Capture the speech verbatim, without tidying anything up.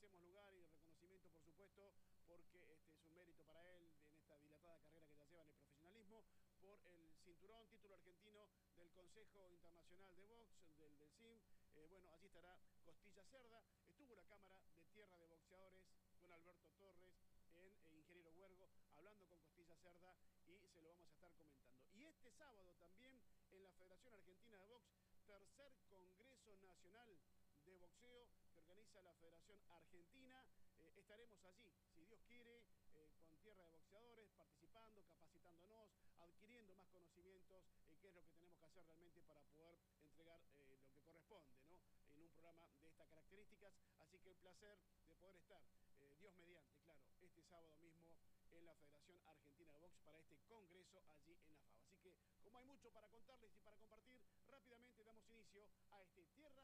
hacemos lugar y reconocimiento, por supuesto, porque este es un mérito para él en esta dilatada carrera que ya lleva en el profesionalismo, por el cinturón, título argentino del Consejo Internacional de Box, del, del C I M. Eh, bueno, allí estará Costilla Cerda. Estuvo la Cámara de Tierra de Boxeadores con Alberto Torres, en eh, Ingeniero Huergo, hablando con Costilla Cerda, y se lo vamos a estar comentando. Y este sábado también en la Federación Argentina de Box, tercer Congreso Nacional de Boxeo que organiza la Federación Argentina. Eh, estaremos allí, si Dios quiere, eh, con Tierra de Boxeadores, participando, capacitándonos, adquiriendo más conocimientos, eh, qué es lo que tenemos que hacer realmente para poder entregar eh, lo que corresponde, ¿no?, en un programa de estas características. Así que el placer de poder estar, eh, Dios mediante, claro, este sábado mismo en la Federación Argentina de Box para este congreso allí en la FAO. Así que, como hay mucho para contarles y para compartir, rápidamente damos inicio a este Tierra